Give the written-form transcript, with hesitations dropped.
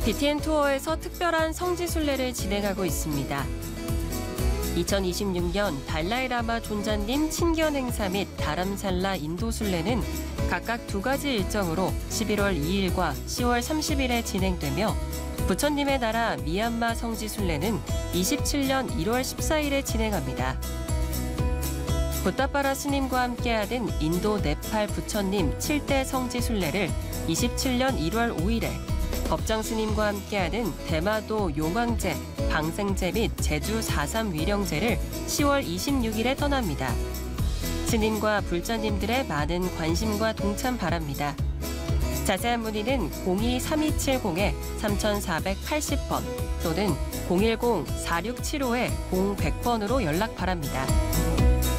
BTN 투어에서 특별한 성지순례를 진행하고 있습니다. 2026년 달라이라마 존자님 친견 행사 및 다람살라 인도순례는 각각 2가지 일정으로 11월 2일과 10월 30일에 진행되며 부처님의 나라 미얀마 성지순례는 27년 1월 14일에 진행합니다. 붓다빠라 스님과 함께하는 인도 네팔 부처님 7대 성지순례를 27년 1월 5일에 법정 스님과 함께하는 대마도 용왕제, 방생제 및 제주 4.3 위령제를 10월 26일에 떠납니다. 스님과 불자님들의 많은 관심과 동참 바랍니다. 자세한 문의는 02-3270-3480번 또는 010-4675-0100번으로 연락 바랍니다.